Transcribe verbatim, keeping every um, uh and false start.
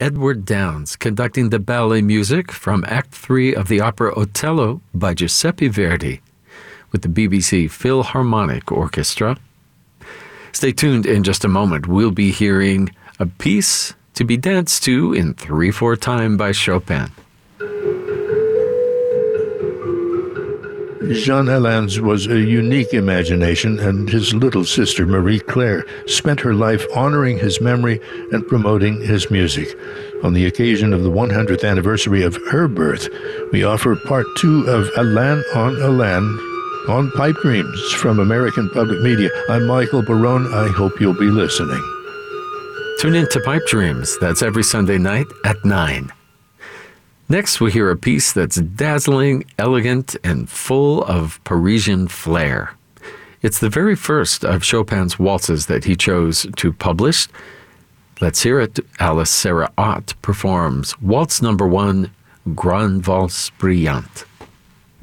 Edward Downes conducting the ballet music from Act Three of the opera Otello by Giuseppe Verdi with the B B C Philharmonic Orchestra. Stay tuned in just a moment. We'll be hearing a piece to be danced to in three four time by Chopin. Jean Helin's was a unique imagination, and his little sister, Marie-Claire, spent her life honoring his memory and promoting his music. On the occasion of the one hundredth anniversary of her birth, we offer part two of Alain on Alain on Pipe Dreams from American Public Media. I'm Michael Barone. I hope you'll be listening. Tune in to Pipe Dreams. That's every Sunday night at nine. Next, we hear a piece that's dazzling, elegant, and full of Parisian flair. It's the very first of Chopin's waltzes that he chose to publish. Let's hear it. Alice Sarah Ott performs Waltz Number One, Grande Valse Brillante.